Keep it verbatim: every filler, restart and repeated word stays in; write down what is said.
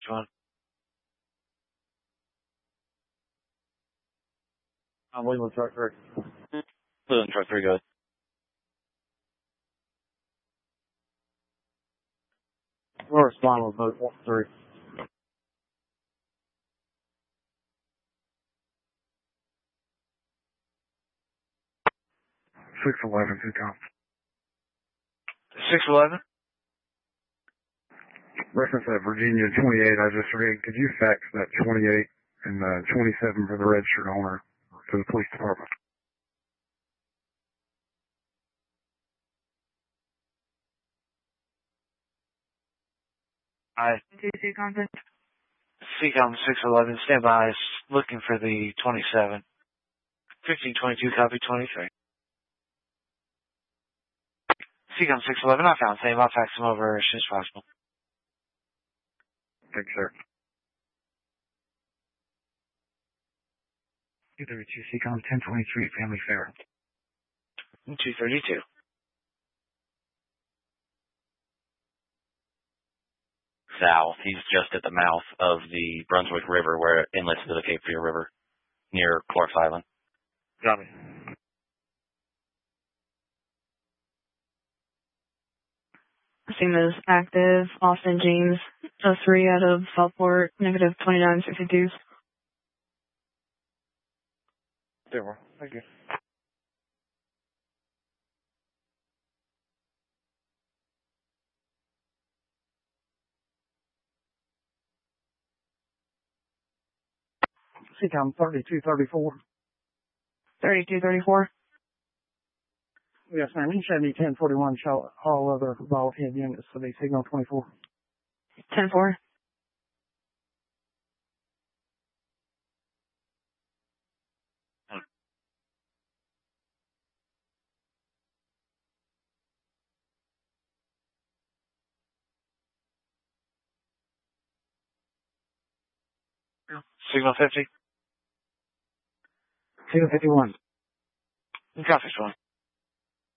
one. I'm Leland Truck three. Leland Truck three, go ahead. We'll respond with both one, three. six eleven, two times. six eleven? Reference that Virginia twenty-eight I just read. Could you fax that twenty-eight and uh, twenty-seven for the registered owner to the police department? Alright. Seacom six eleven, stand by, looking for the twenty-seven. fifteen twenty-two, copy twenty-three. Seacom six eleven, I found same. I'll fax them over as soon as possible. Thank you, sir. two thirty-two Seacom ten twenty-three, Family Fair. two thirty-two. South. He's just at the mouth of the Brunswick River where it inlets to the Cape Fear River near Clark's Island. Got me. Same as active, Austin James, oh three out of Southport, negative twenty-nine sixty-two. There we are. Thank you. Seacom thirty-two thirty-four. thirty-two thirty-four. Yes, ma'am. You said me ten forty-one show all other vol head units to be signal twenty-four. ten four. Signal fifty. Signal fifty-one. Copy one.